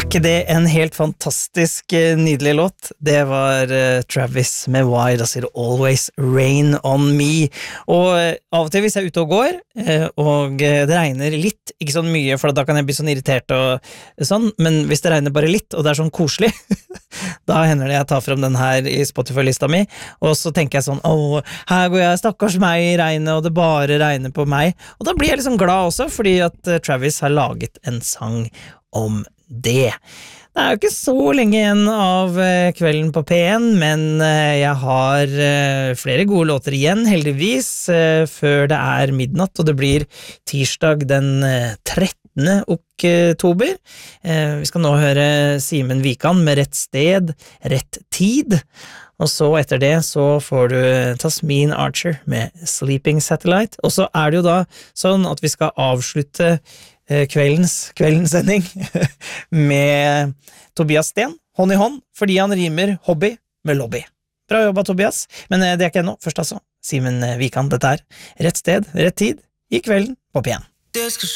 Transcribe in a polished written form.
ikke det en helt fantastisk nydelig låt? Det var Travis med Why Does It Always Rain On Me. Og av og til hvis jeg er ute og går, og det regner litt, ikke sånn mye, for da kan jeg bli sånn irritert og sånn, men hvis det regner bare litt, og det er sånn koselig, da hender det jeg tar frem den her i Spotify-lista mi, og så tenker jeg sånn, her går jeg, stakkars meg i regnet, og det bare regner på meg. Og da blir jeg liksom glad også, fordi at Travis har laget en sang om det. Det er jo ikke så lenge igjen av kvelden på P1, men jeg har flere gode låter igjen, heldigvis, før det er midnatt, og det blir tirsdag den 13. oktober. Vi skal nå høre Simen Vikan med Rett sted, rett tid, og så etter det så får du Tasmin Archer med Sleeping Satellite, og så er det jo da sånn at vi skal avslutte kveldens sending med Tobias Sten, hånd i hånd, fordi han rimer hobby med lobby. Bra jobba, Tobias, men det er ikke ennå, først altså. Simen Vikan, dette er Rett sted, rett tid, i kvelden på P1. Det skal